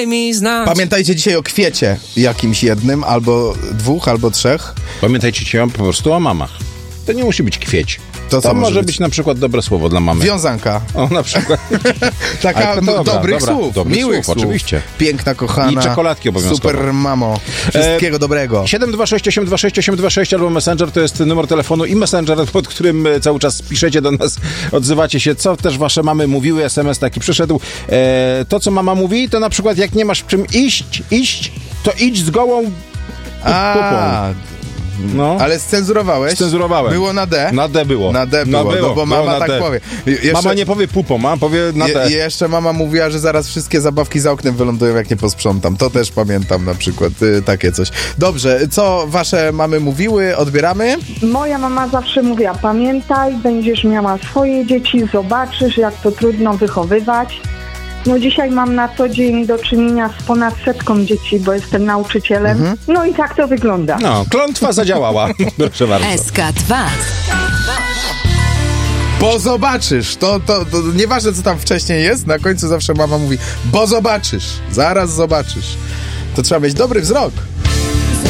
daj mi znać. Pamiętajcie dzisiaj o kwiecie jakimś jednym, albo 2, albo 3. Pamiętajcie po prostu o mamach. To nie musi być kwieć. To może być na przykład dobre słowo dla mamy. Wiązanka. O, na przykład. Taka dobrych słów, miłych słów. Oczywiście. Piękna, kochana. I czekoladki obowiązkowo. Super mamo. Wszystkiego dobrego. 726 albo Messenger to jest numer telefonu i Messenger, pod którym cały czas piszecie do nas, odzywacie się, co też wasze mamy mówiły, SMS taki przyszedł. To, co mama mówi, to na przykład jak nie masz czym iść, to idź z gołą pupą. No. Ale scenzurowałeś? Scenzurowałem. Było na D? Na D było. Na D było, no bo mama tak powie. Mama nie powie pupą, mama powie na D. Jeszcze mama mówiła, że zaraz wszystkie zabawki za oknem wylądują, jak nie posprzątam. To też pamiętam na przykład, takie coś. Dobrze, co wasze mamy mówiły? Odbieramy? Moja mama zawsze mówiła, pamiętaj, będziesz miała swoje dzieci, zobaczysz, jak to trudno wychowywać. No dzisiaj mam na co dzień do czynienia z ponad 100 dzieci, bo jestem nauczycielem. No i tak to wygląda. No, klątwa zadziałała. Proszę bardzo. SK2. Bo zobaczysz. To nieważne, co tam wcześniej jest, na końcu zawsze mama mówi, bo zobaczysz. Zaraz zobaczysz. To trzeba mieć dobry wzrok.